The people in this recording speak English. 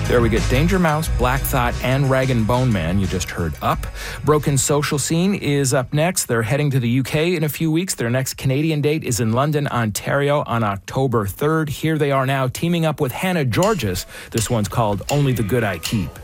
There we get Danger Mouse, Black Thought, and Rag & Bone Man. You just heard Up. Broken Social Scene is up next. They're heading to the UK in a few weeks. Their next Canadian date is in London, Ontario on October 3rd. Here they are now teaming up with Hannah Georges. This one's called Only the Good I Keep.